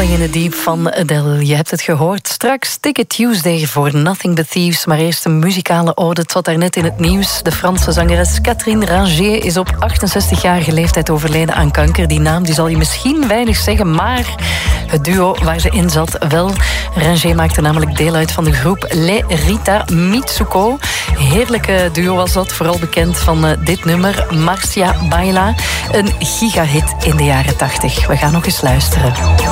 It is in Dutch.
Falling in the Deep van Adele. Je hebt het gehoord. Straks Ticket Tuesday voor Nothing But Thieves. Maar eerst een muzikale ode. Het zat daarnet in het nieuws. De Franse zangeres Catherine Ranger is op 68-jarige leeftijd overleden aan kanker. Die naam die zal je misschien weinig zeggen, maar het duo waar ze in zat wel. Ranger maakte namelijk deel uit van de groep Les Rita Mitsuko. Heerlijke duo was dat, vooral bekend van dit nummer, Marcia Baila. Een gigahit in de jaren 80. We gaan nog eens luisteren.